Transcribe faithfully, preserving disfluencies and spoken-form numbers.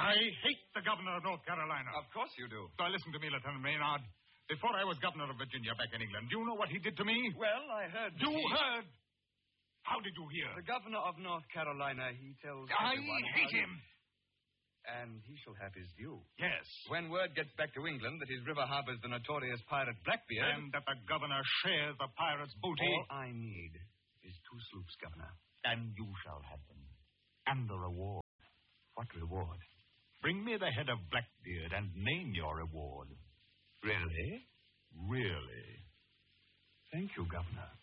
I hate the governor of North Carolina. Of course you do. So listen to me, Lieutenant Maynard. Before I was governor of Virginia back in England, do you know what he did to me? Well, I heard... You he... heard? How did you hear? The governor of North Carolina, he tells I everyone... hate him. And he shall have his due. Yes. When word gets back to England that his river harbors the notorious pirate Blackbeard... And that the governor shares the pirate's booty... All I need is two sloops, Governor. And you shall have them. And the reward. What reward? Bring me the head of Blackbeard and name your reward. Really? Really. Thank you, Governor.